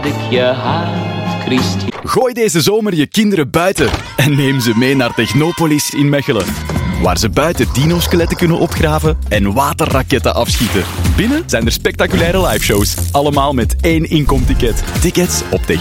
ik je haat, Christian. Gooi deze zomer je kinderen buiten en neem ze mee naar Technopolis in Mechelen. Waar ze buiten dino-skeletten kunnen opgraven en waterraketten afschieten. Binnen zijn er spectaculaire liveshows. Allemaal met 1 inkomticket. Tickets op